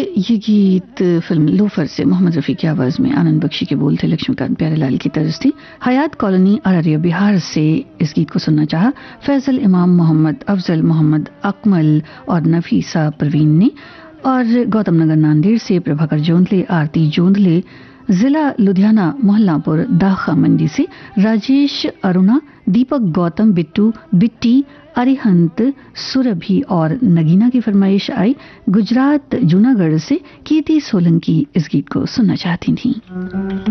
ये गीत film loafer से मोहम्मद रफ़ी की आवाज़ में, आनंद बख्शी के बोल थे, लक्ष्मीकांत प्यारेलाल की तर्ज थी। हयात कॉलोनी अररिया बिहार से इस गीत को सुनना चाहा फैसल इमाम, मोहम्मद अफजल, मोहम्मद अकमल और नफीसा परवीन ने। और गौतम नगर नांदेड़ से प्रभाकर जोंधले, आरती जोंधले, जिला लुधियाना मोहल्लापुर दाखा मंडी से राजेश, अरुणा, दीपक, गौतम, बिट्टू, बिट्टी, अरिहंत, सुरभि और नगीना की फरमाइश आई। गुजरात जूनागढ़ से कीर्ति सोलंकी इस गीत को सुनना चाहती थीं।